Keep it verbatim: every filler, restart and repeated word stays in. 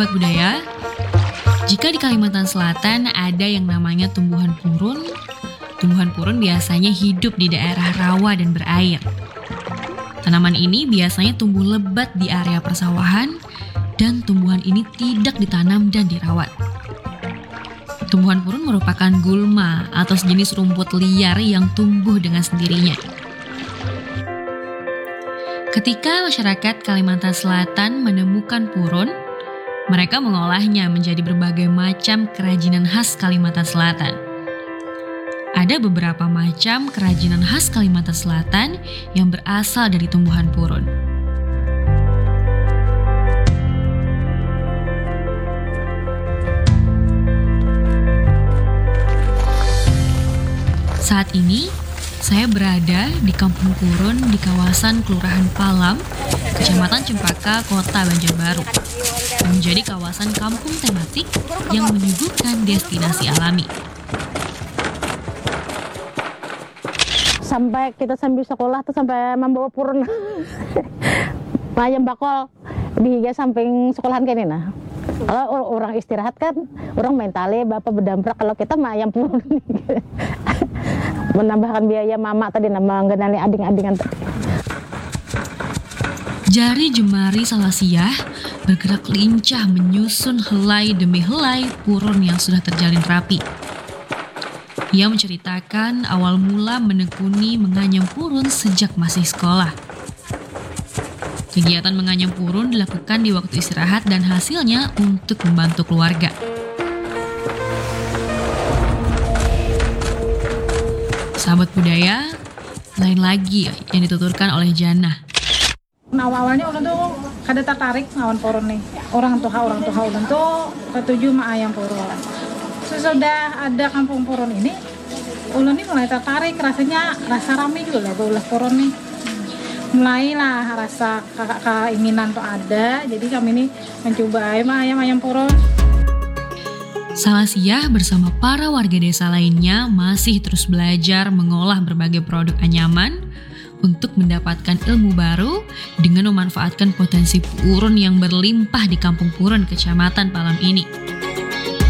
Sahabat budaya, jika di Kalimantan Selatan ada yang namanya tumbuhan purun, tumbuhan purun biasanya hidup di daerah rawa dan berair. Tanaman ini biasanya tumbuh lebat di area persawahan dan tumbuhan ini tidak ditanam dan dirawat. Tumbuhan purun merupakan gulma atau sejenis rumput liar yang tumbuh dengan sendirinya. Ketika masyarakat Kalimantan Selatan menemukan purun, mereka mengolahnya menjadi berbagai macam kerajinan khas Kalimantan Selatan. Ada beberapa macam kerajinan khas Kalimantan Selatan yang berasal dari tumbuhan purun. Saat ini, saya berada di Kampung Purun di kawasan Kelurahan Palam, Kecamatan Cempaka, Kota Banjarbaru, yang menjadi kawasan kampung tematik yang menyuguhkan destinasi alami. Sampai kita sambil sekolah tuh sampai membawa purun ayam bakol di higa samping sekolahan kene nah. Kalau orang istirahat kan, orang main tali, bapak berdamprak. Kalau kita mah ayam purun. Menambahkan biaya mama tadi, nama mengenali ading-adingan tadi. Jari jemari Salasiah bergerak lincah menyusun helai demi helai purun yang sudah terjalin rapi. Ia menceritakan awal mula menekuni menganyam purun sejak masih sekolah. Kegiatan menganyam purun dilakukan di waktu istirahat dan hasilnya untuk membantu keluarga. Sahabat budaya, lain lagi yang dituturkan oleh Jannah. Nah, awalnya orang tuh kada tertarik ngawan purun nih. Orang tua orang tua orang tuh ketujuh mah ayam purun. Sesudah ada kampung purun ini, ulun ini mulai tertarik, rasanya rasa ramai juga lah ulah purun nih. Mulailah rasa ke- keinginan tuh ada, jadi kami ini mencoba ayam ayam ayam purun. Salasiah bersama para warga desa lainnya masih terus belajar mengolah berbagai produk anyaman untuk mendapatkan ilmu baru dengan memanfaatkan potensi purun yang berlimpah di Kampung Purun, Kecamatan Palam ini.